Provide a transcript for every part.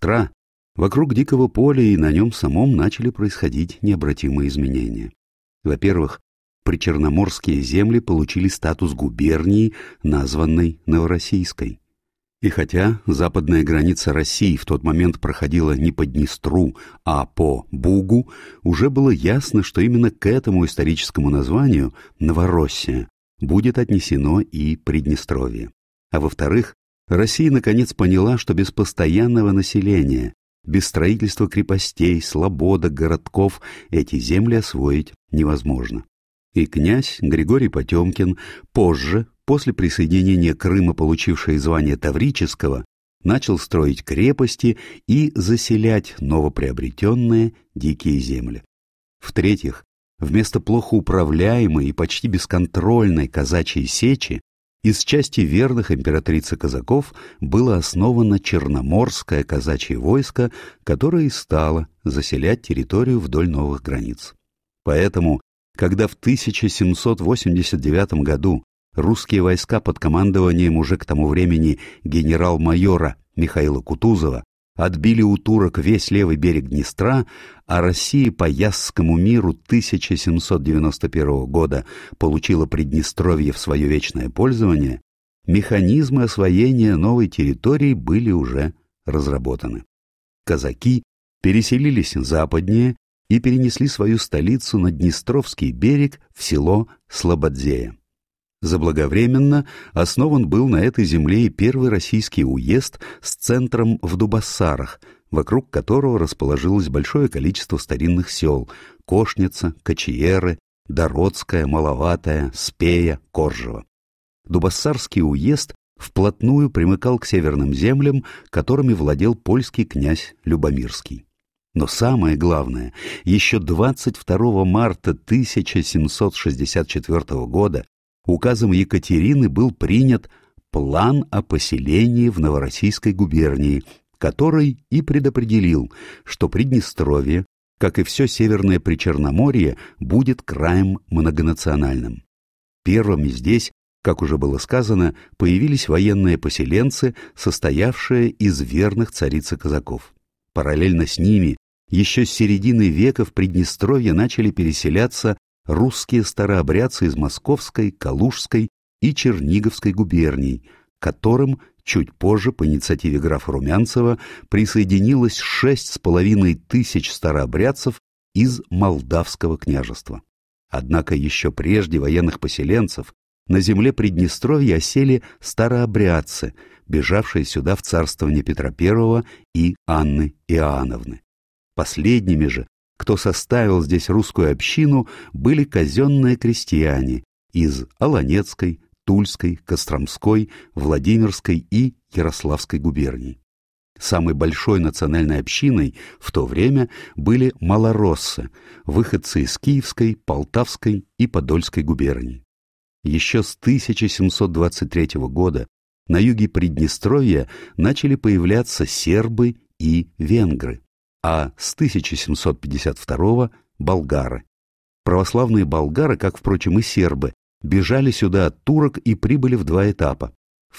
Днестра, вокруг Дикого поля и на нем самом начали происходить необратимые изменения. Во-первых, причерноморские земли получили статус губернии, названной Новороссийской. И хотя западная граница России в тот момент проходила не по Днестру, а по Бугу, уже было ясно, что именно к этому историческому названию Новороссия будет отнесено и Приднестровье. А во-вторых, Россия наконец поняла, что без постоянного населения, без строительства крепостей, слободок, городков эти земли освоить невозможно. И князь Григорий Потемкин позже, после присоединения Крыма, получивший звание Таврического, начал строить крепости и заселять новоприобретенные дикие земли. В-третьих, вместо плохо управляемой и почти бесконтрольной казачьей сечи из части верных императрицы казаков было основано Черноморское казачье войско, которое и стало заселять территорию вдоль новых границ. Поэтому, когда в 1789 году русские войска под командованием уже к тому времени генерал-майора Михаила Кутузова отбили у турок весь левый берег Днестра, а Россия по Ясскому миру 1791 года получила Приднестровье в свое вечное пользование, механизмы освоения новой территории были уже разработаны. Казаки переселились западнее и перенесли свою столицу на Днестровский берег в село Слободзея. Заблаговременно основан был на этой земле и первый российский уезд с центром в Дубоссарах, вокруг которого расположилось большое количество старинных сел – Кошница, Кочиеры, Дородская, Маловатая, Спея, Коржево. Дубоссарский уезд вплотную примыкал к северным землям, которыми владел польский князь Любомирский. Но самое главное, еще 22 марта 1764 года указом Екатерины был принят план о поселении в Новороссийской губернии, который и предопределил, что Приднестровье, как и все Северное Причерноморье, будет краем многонациональным. Первыми здесь, как уже было сказано, появились военные поселенцы, состоявшие из верных царицы казаков. Параллельно с ними еще с середины века в Приднестровье начали переселяться русские старообрядцы из Московской, Калужской и Черниговской губерний, к которым чуть позже по инициативе графа Румянцева присоединилось 6500 старообрядцев из Молдавского княжества. Однако еще прежде военных поселенцев на земле Приднестровья осели старообрядцы, бежавшие сюда в царствование Петра I и Анны Иоанновны. Последними же, кто составил здесь русскую общину, были казенные крестьяне из Оланецкой, Тульской, Костромской, Владимирской и Ярославской губерний. Самой большой национальной общиной в то время были малороссы, выходцы из Киевской, Полтавской и Подольской губерний. Еще с 1723 года на юге Приднестровья начали появляться сербы и венгры, а с 1752 – болгары. Православные болгары, как, впрочем, и сербы, бежали сюда от турок и прибыли в два этапа – в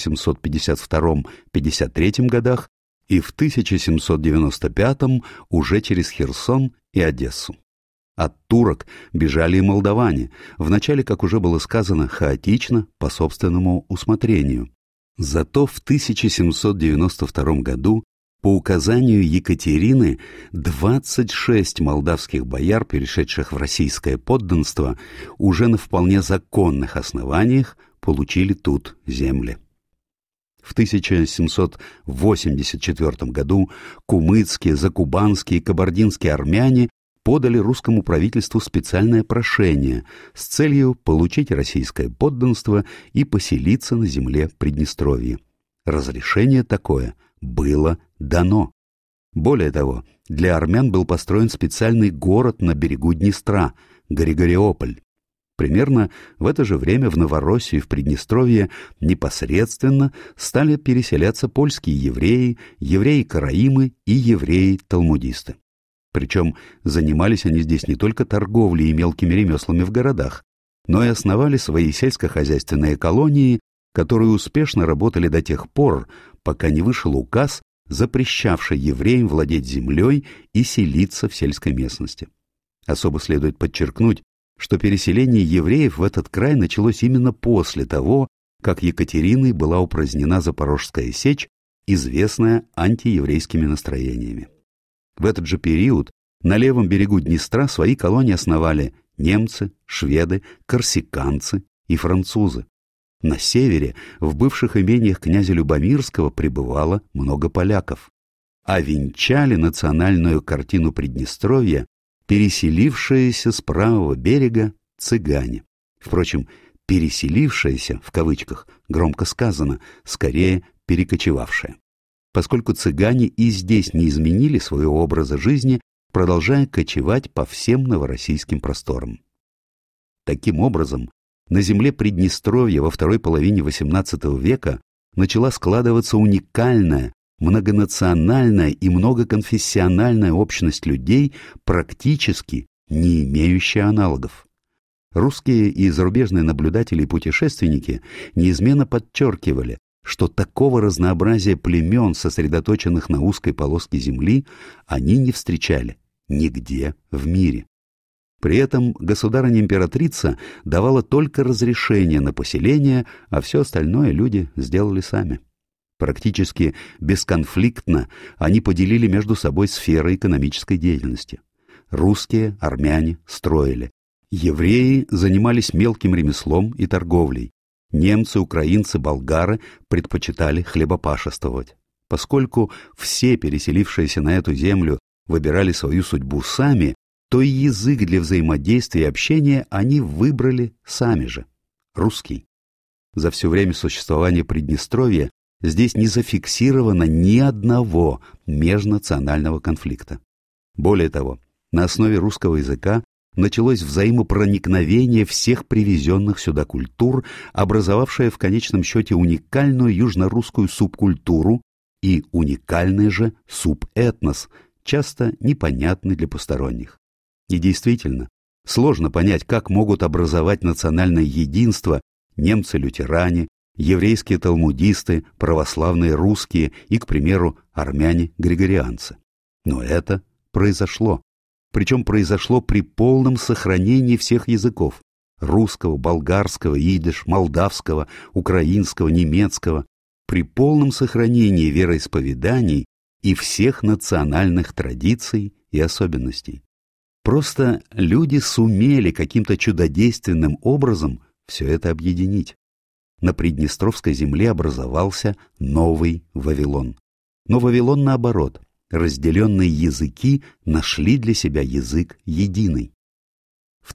1752-53 годах и в 1795 уже через Херсон и Одессу. От турок бежали и молдаване, вначале, как уже было сказано, хаотично, по собственному усмотрению. Зато в 1792 году по указанию Екатерины 26 молдавских бояр, перешедших в российское подданство, уже на вполне законных основаниях получили тут земли. В 1784 году кумыцкие, закубанские и кабардинские армяне подали русскому правительству специальное прошение с целью получить российское подданство и поселиться на земле Приднестровья. Разрешение такое было дано. Более того, для армян был построен специальный город на берегу Днестра – Григориополь. Примерно в это же время в Новороссию и в Приднестровье непосредственно стали переселяться польские евреи, евреи-караимы и евреи-талмудисты. Причем занимались они здесь не только торговлей и мелкими ремеслами в городах, но и основали свои сельскохозяйственные колонии, которые успешно работали до тех пор, пока не вышел указ запрещавшей евреям владеть землей и селиться в сельской местности. Особо следует подчеркнуть, что переселение евреев в этот край началось именно после того, как Екатериной была упразднена Запорожская сечь, известная антиеврейскими настроениями. В этот же период на левом берегу Днестра свои колонии основали немцы, шведы, корсиканцы и французы. На севере, в бывших имениях князя Любомирского, пребывало много поляков. А венчали национальную картину Приднестровья переселившиеся с правого берега цыгане. Впрочем, «переселившиеся» в кавычках громко сказано, скорее перекочевавшие. Поскольку цыгане и здесь не изменили своего образа жизни, продолжая кочевать по всем новороссийским просторам. Таким образом, на земле Приднестровья во второй половине XVIII века начала складываться уникальная, многонациональная и многоконфессиональная общность людей, практически не имеющая аналогов. Русские и зарубежные наблюдатели и путешественники неизменно подчеркивали, что такого разнообразия племен, сосредоточенных на узкой полоске земли, они не встречали нигде в мире. При этом государыня-императрица давала только разрешение на поселение, а все остальное люди сделали сами. Практически бесконфликтно они поделили между собой сферы экономической деятельности. Русские, армяне строили. Евреи занимались мелким ремеслом и торговлей. Немцы, украинцы, болгары предпочитали хлебопашествовать. Поскольку все переселившиеся на эту землю выбирали свою судьбу сами, то и язык для взаимодействия и общения они выбрали сами же – русский. За все время существования Приднестровья здесь не зафиксировано ни одного межнационального конфликта. Более того, на основе русского языка началось взаимопроникновение всех привезенных сюда культур, образовавшее в конечном счете уникальную южнорусскую субкультуру и уникальный же субэтнос, часто непонятный для посторонних. И действительно, сложно понять, как могут образовать национальное единство немцы-лютеране, еврейские талмудисты, православные русские и, к примеру, армяне-григорианцы. Но это произошло. Причем произошло при полном сохранении всех языков – русского, болгарского, идиш, молдавского, украинского, немецкого, при полном сохранении вероисповеданий и всех национальных традиций и особенностей. Просто люди сумели каким-то чудодейственным образом все это объединить. На Приднестровской земле образовался новый Вавилон. Но Вавилон наоборот. Разделенные языки нашли для себя язык единый. В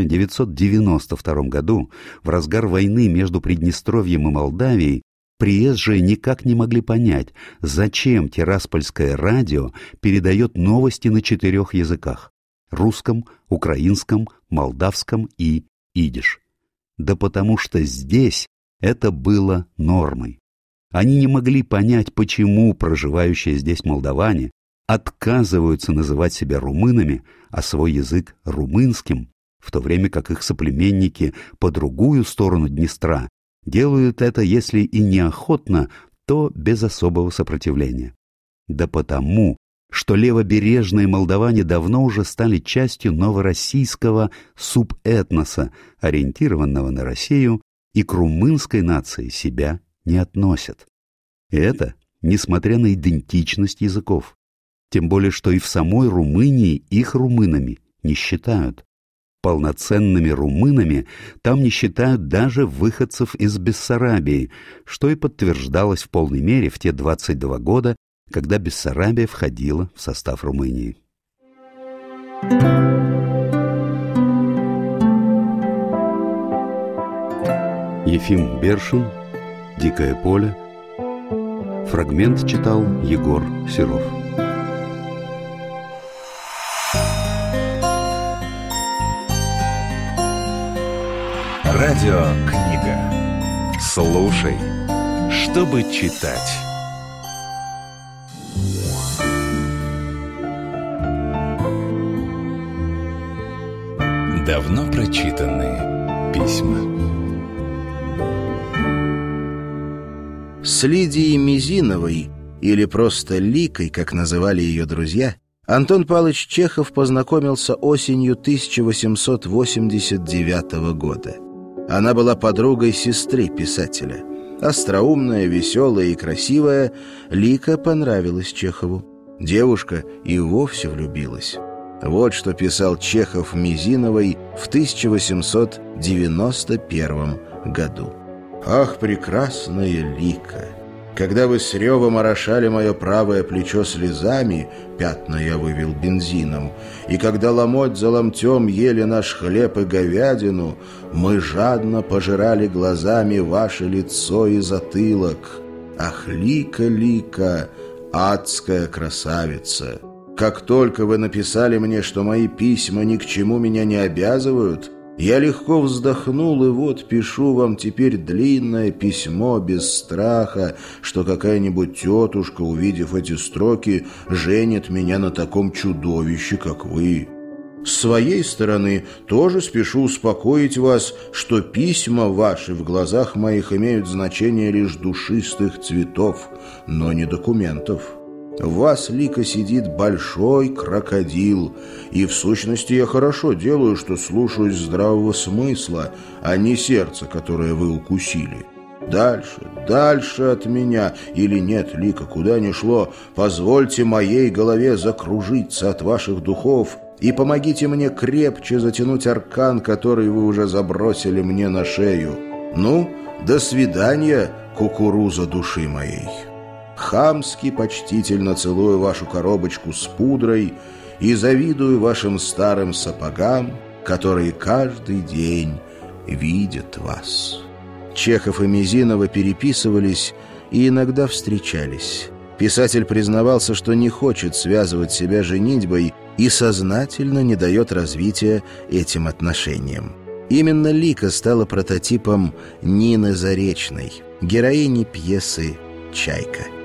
1992 году, в разгар войны между Приднестровьем и Молдавией, приезжие никак не могли понять, зачем Тираспольское радио передает новости на 4 языках – русском, украинском, молдавском и идиш. Да потому что здесь это было нормой. Они не могли понять, почему проживающие здесь молдаване отказываются называть себя румынами, а свой язык румынским, в то время как их соплеменники по другую сторону Днестра делают это, если и неохотно, то без особого сопротивления. Да потому, что левобережные молдаване давно уже стали частью новороссийского субэтноса, ориентированного на Россию, и к румынской нации себя не относят. И это несмотря на идентичность языков. Тем более, что и в самой Румынии их румынами не считают. Полноценными румынами там не считают даже выходцев из Бессарабии, что и подтверждалось в полной мере в те 22 года, когда Бессарабия входила в состав Румынии. Ефим Бершин, «Дикое поле». Фрагмент читал Егор Серов. Радиокнига. Слушай, чтобы читать. Давно прочитанные письма. С Лидией Мизиновой или просто Ликой, как называли ее друзья, Антон Павлович Чехов познакомился осенью 1889 года. Она была подругой сестры писателя. Остроумная, веселая и красивая, Лика понравилась Чехову. Девушка и вовсе влюбилась. Вот что писал Чехов Мизиновой в 1891 году. «Ах, прекрасная Лика! Когда вы с ревом орошали мое правое плечо слезами, пятна я вывел бензином, и когда ломоть за ломтем ели наш хлеб и говядину, мы жадно пожирали глазами ваше лицо и затылок. Ах, Лика, Лика, адская красавица! Как только вы написали мне, что мои письма ни к чему меня не обязывают, я легко вздохнул, и вот пишу вам теперь длинное письмо без страха, что какая-нибудь тетушка, увидев эти строки, женит меня на таком чудовище, как вы. С своей стороны тоже спешу успокоить вас, что письма ваши в глазах моих имеют значение лишь душистых цветов, но не документов. В вас, Лика, сидит большой крокодил, и в сущности я хорошо делаю, что слушаюсь здравого смысла, а не сердца, которое вы укусили. Дальше, дальше от меня, или нет, Лика, куда ни шло, позвольте моей голове закружиться от ваших духов и помогите мне крепче затянуть аркан, который вы уже забросили мне на шею. Ну, до свидания, кукуруза души моей». Хамски почтительно целую вашу коробочку с пудрой и завидую вашим старым сапогам, которые каждый день видят вас. Чехов и Мизинова переписывались и иногда встречались. Писатель признавался, что не хочет связывать себя женитьбой и сознательно не дает развития этим отношениям. Именно Лика стала прототипом Нины Заречной, героини пьесы «Чайка».